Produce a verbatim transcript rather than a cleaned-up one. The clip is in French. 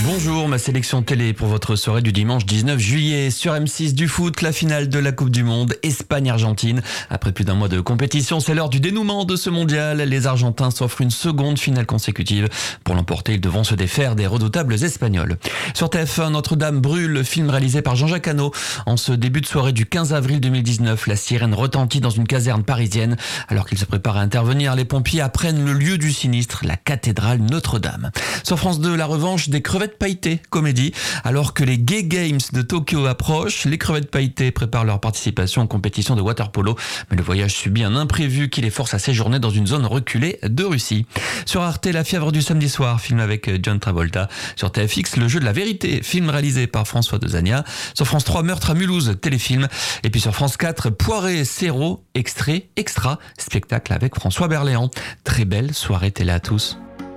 Bonjour, ma sélection télé pour votre soirée du dimanche dix-neuf juillet. Sur M six du foot, la finale de la Coupe du Monde, Espagne-Argentine. Après plus d'un mois de compétition, c'est l'heure du dénouement de ce mondial. Les Argentins s'offrent une seconde finale consécutive. Pour l'emporter, ils devront se défaire des redoutables Espagnols. Sur T F un, Notre-Dame brûle, film réalisé par Jean-Jacques Hano. En ce début de soirée du quinze avril deux mille dix-neuf, la sirène retentit dans une caserne parisienne. Alors qu'ils se préparent à intervenir, les pompiers apprennent le lieu du sinistre, la cathédrale Notre-Dame. Sur France deux, la revanche des crevettes pailletées, comédie. Alors que les Gay Games de Tokyo approchent, les crevettes pailletées préparent leur participation en compétition de water-polo. Mais le voyage subit un imprévu qui les force à séjourner dans une zone reculée de Russie. Sur Arte, La fièvre du samedi soir, film avec John Travolta. Sur T F X, Le jeu de la vérité, film réalisé par François Dezania. Sur France trois, Meurtre à Mulhouse, téléfilm. Et puis sur France quatre, Poiré, Serrault, extrait, extra, spectacle avec François Berléand. Très belle soirée télé à tous.